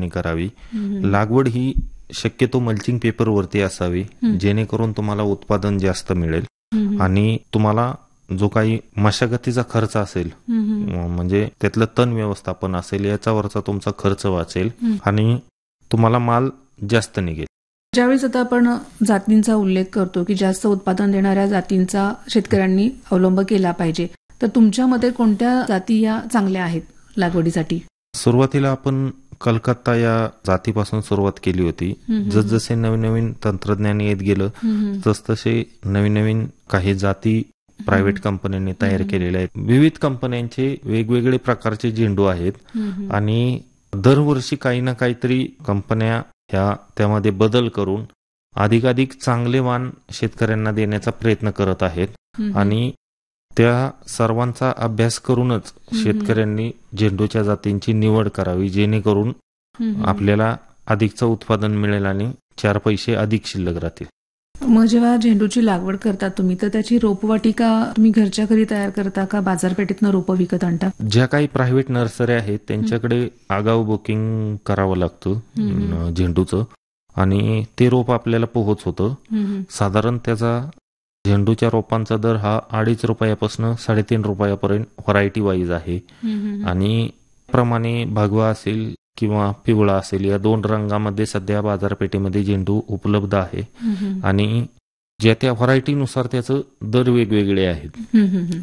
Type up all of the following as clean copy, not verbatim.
फवारणी करावी. लागवड ही शक्यतो मल्चिंग पेपरवरती असावी, जेणेकरून तुम्हाला उत्पादन जास्त मिळेल आणि तुम्हाला जो काही मशागतीचा खर्च असेल, म्हणजे त्यातलं तण व्यवस्थापन असेल, याच्यावरचा तुमचा खर्च वाचेल आणि तुम्हाला माल जास्त निघेल. ज्यावेळेस आता आपण जातींचा उल्लेख करतो की जास्त उत्पादन देणाऱ्या जातींचा शेतकऱ्यांनी अवलंब केला पाहिजे, तर तुमच्या मते कोणत्या जाती या चांगल्या आहेत लागवडीसाठी? सुरुवातीला आपण कलकत्ता या जातीपासून सुरुवात केली होती. जसजसे नवीन नवीन तंत्रज्ञान येत गेलं तसतसे नवीन नवीन काही जाती प्रायव्हेट कंपन्यांनी तयार केलेल्या आहेत. विविध कंपन्यांचे वेगवेगळे प्रकारचे झेंडू आहेत आणि दरवर्षी काही ना काहीतरी कंपन्या ह्या त्यामध्ये बदल करून अधिकाधिक चांगले वाण शेतकऱ्यांना देण्याचा प्रयत्न करत आहेत आणि त्या सर्वांचा अभ्यास करूनच शेतकऱ्यांनी झेंडूच्या जातींची निवड करावी, जेणेकरून आपल्याला अधिकचं उत्पादन मिळेल आणि 4 पैसे अधिक शिल्लक राहतील. मग जेव्हा झेंडूची लागवड करता तुम्ही, तर त्याची रोपवाटिका तुम्ही घरच्या घरी तयार करता का बाजारपेठेतनं रोपं विकत आणता? ज्या काही प्रायव्हेट नर्सऱ्या आहेत त्यांच्याकडे आगाऊ बुकिंग करावं लागतं झेंडूचं आणि ते रोप आपल्याला पोहोच होतं. साधारण त्याचा झेंडूच्या रोपांचा दर हा 2.5 रुपयापासून 3.5 रुपयापर्यंत व्हरायटी वाईज आहे आणि प्रमाणे भगवा असेल किंवा पिवळा असेल या 2 रंगामध्ये सध्या बाजारपेठेमध्ये झेंडू उपलब्ध आहे आणि ज्या त्या व्हरायटीनुसार त्याचं दर वेगवेगळे आहेत.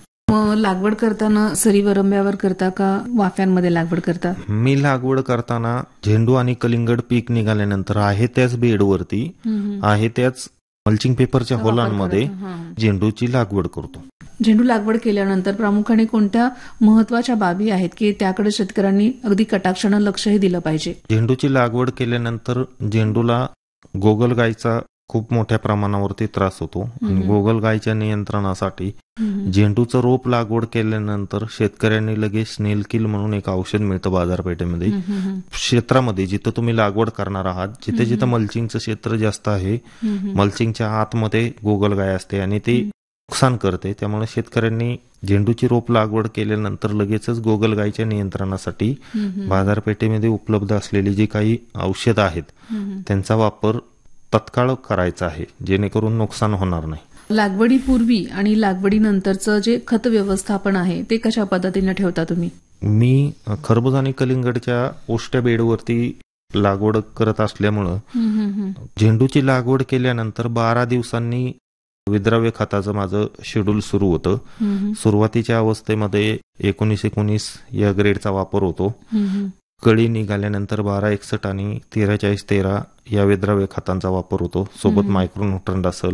मग लागवड करताना सरी वरंब्यावर करता का वाफ्यांमध्ये लागवड करता? मी लागवड करताना झेंडू आणि कलिंगड पीक निघाल्यानंतर आहे त्याच बेडवरती आहे त्याच मल्चिंग पेपरच्या होलांमध्ये झेंडूची लागवड करतो. झेंडू लागवड केल्यानंतर प्रामुख्याने कोणत्या महत्वाच्या बाबी आहेत की त्याकडे शेतकऱ्यांनी अगदी कटाक्षानं लक्षही दिलं पाहिजे? झेंडूची लागवड केल्यानंतर झेंडूला गोगलगायीचा खूप मोठ्या प्रमाणावरती त्रास होतो आणि गोगलगायीच्या नियंत्रणासाठी झेंडूचं रोप लागवड केल्यानंतर शेतकऱ्यांनी लगेच स्नेल किल म्हणून एक औषध मिळतं बाजारपेठेमध्ये. क्षेत्रामध्ये जिथं तुम्ही लागवड करणार आहात, जिथे जिथं मल्चिंगचं क्षेत्र जास्त आहे, मल्चिंगच्या आतमध्ये गोगलगाय असते आणि ते नुकसान करते. त्यामुळे शेतकऱ्यांनी झेंडूची रोप लागवड केल्यानंतर लगेचच गोगलगायीच्या नियंत्रणासाठी बाजारपेठेमध्ये उपलब्ध असलेली जी काही औषधं आहेत त्यांचा वापर तत्काळ करायचा आहे, जेणेकरून नुकसान होणार नाही. लागवडीपूर्वी आणि लागवडीनंतरचं जे खत व्यवस्थापन आहे ते कशा पद्धतीने ठेवता तुम्ही? मी खरबूज आणि कलिंगडच्या ओष्ट्या बेडवरती लागवड करत असल्यामुळं झेंडूची लागवड केल्यानंतर 12 दिवसांनी विद्राव्य खताचं माझं शेड्यूल सुरू होतं. सुरुवातीच्या अवस्थेमध्ये 19-19 या ग्रेडचा वापर होतो. कळी निघाल्यानंतर 12-61 आणि 13-40-13 या विद्राव्य खतांचा वापर होतो. सोबत मायक्रोन्यूट्रंट असेल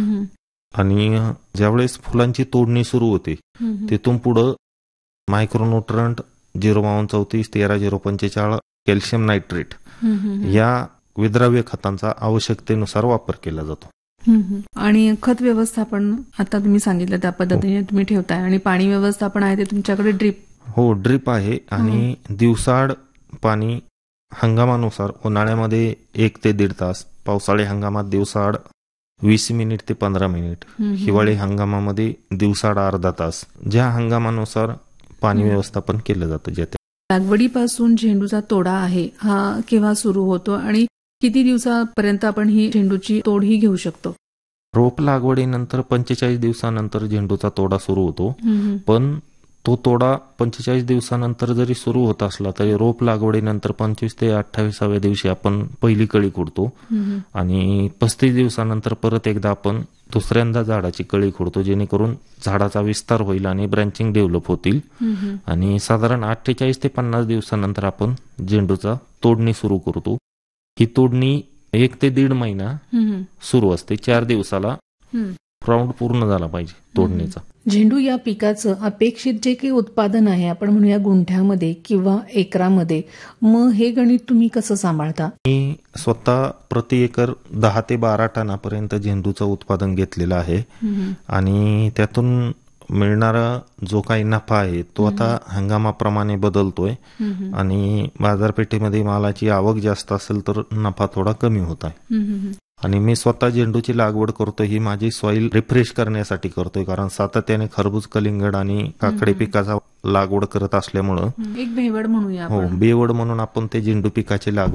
आणि ज्यावेळेस फुलांची तोडणी सुरू होते तिथून पुढं मायक्रोन्यूट्रंट 05234, 13-045, कॅल्शियम नायट्रेट या विद्राव्य खतांचा आवश्यकतेनुसार वापर केला जातो. आणि खत व्यवस्थापन आता तुम्ही सांगितलं त्या पद्धतीने तुम्ही ठेवताय आणि पाणी व्यवस्थापन आहे ते तुमच्याकडे ड्रीप? हो, ड्रीप आहे आणि दिवसाआड पाणी हंगामानुसार उन्हाळ्यामध्ये 1 ते 1.5 तास, पावसाळी हंगामात दिवसाआड 20 मिनिट ते 15 मिनिट, हिवाळी हंगामामध्ये दिवसाआड अर्धा तास, ज्या हंगामानुसार पाणी व्यवस्थापन केलं जातं. लागवडीपासून झेंडूचा तोडा आहे हा केव्हा सुरू होतो आणि किती दिवसापर्यंत आपण ही झेंडूची तोड ही घेऊ शकतो? रोप लागवडीनंतर 45 दिवसानंतर झेंडूचा तोडा सुरू होतो, पण तो तोडा 45 दिवसानंतर जरी सुरू होत असला तरी रोप लागवडीनंतर 25 ते 28व्या दिवशी आपण पहिली कळी खुडतो आणि 35 दिवसानंतर परत एकदा आपण दुसऱ्यांदा झाडाची कळी खुडतो, जेणेकरून झाडाचा विस्तार होईल आणि ब्रँचिंग डेव्हलप होतील आणि साधारण 48 ते 50 दिवसानंतर आपण झेंडूचा तोडणी सुरू करतो. ही तोडणी 1 ते 1.5 महिना सुरू असते. 4 दिवसाला राऊंड पूर्ण झाला पाहिजे तोडणीचा. झेंडू या पिकाचं अपेक्षित जे काही उत्पादन आहे आपण म्हणूया गुंठ्यामध्ये किंवा एकरामध्ये, मग हे गणित तुम्ही कसं सांभाळता? मी स्वतः प्रति एकर 10 ते 12 टनापर्यंत झेंडूचं उत्पादन घेतलेलं आहे आणि त्यातून मिळणारा जो काही नफा आहे तो आता हंगामाप्रमाणे बदलतोय आणि बाजारपेठेमध्ये मालाची आवक जास्त असेल तर नफा थोडा कमी होत आहे. आणि मी स्वतः झेंडूची लागवड करतोय ही माझी सॉइल रिफ्रेश करण्यासाठी करतोय, कारण सातत्याने खरबूज, कलिंगड आणि काकडी पिकाचा लागवड करत असल्यामुळं एक बेवड म्हणूया बेवड म्हणून आपण ते झेंडू पिकाची लागवड